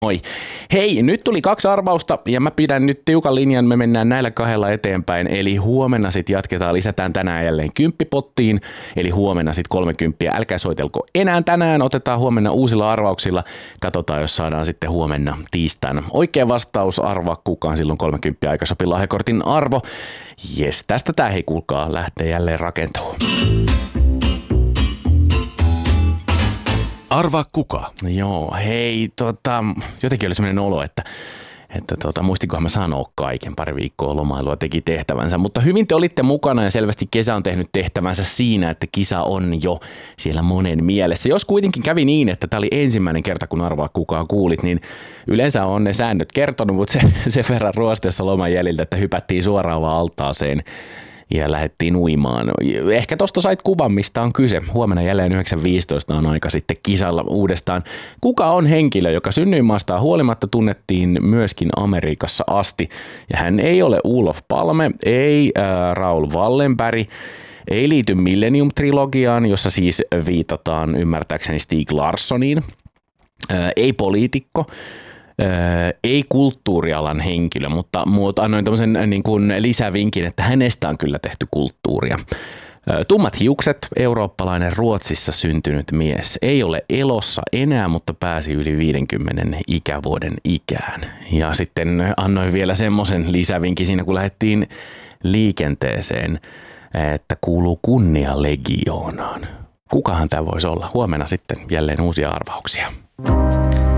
Moi. Hei, nyt tuli 2 arvausta ja mä pidän nyt tiukan linjan, me mennään näillä 2 eteenpäin. Eli huomenna sitten jatketaan, lisätään tänään jälleen 10 pottiin, eli huomenna sitten 30. Älkää soitelko enää tänään, otetaan huomenna uusilla arvauksilla. Katsotaan, jos saadaan sitten huomenna tiistaina oikea vastaus, arvaa kukaan silloin 30 aikasopi lahjakortin arvo. Jes, tästä tää hei kuulkaa lähtee jälleen rakentumaan. Arvaa kuka? Joo, hei, jotenkin oli sellainen olo, että muistinkohan mä sanoa kaiken, 2 viikkoa lomailua teki tehtävänsä, mutta hyvin te olitte mukana ja selvästi kesä on tehnyt tehtävänsä siinä, että kisa on jo siellä monen mielessä. Jos kuitenkin kävi niin, että tämä oli ensimmäinen kerta, kun arvaa kukaan kuulit, niin yleensä on ne säännöt kertonut, mutta se verran ruosteessa loman jäljiltä, että hypättiin suoraan vaan altaaseen ja lähdettiin uimaan. Ehkä tosta sait kuvan, mistä on kyse. Huomenna jälleen 9.15 on aika sitten kisalla uudestaan. Kuka on henkilö, joka synnyinmaastaan huolimatta tunnettiin myöskin Amerikassa asti? Ja hän ei ole Olof Palme, ei Raoul Wallenberg, ei liity Millennium-trilogiaan, jossa siis viitataan ymmärtääkseni Stieg Larssoniin, ei poliitikko, ei kulttuurialan henkilö, mutta annoin tämmöisen niin kuin lisävinkin, että hänestä on kyllä tehty kulttuuria. Tummat hiukset, eurooppalainen Ruotsissa syntynyt mies. Ei ole elossa enää, mutta pääsi yli 50 ikävuoden ikään. Ja sitten annoin vielä semmoisen lisävinkin siinä, kun lähdettiin liikenteeseen, että kuuluu kunnialegioonaan. Kukahan tämä voisi olla? Huomenna sitten jälleen uusia arvauksia.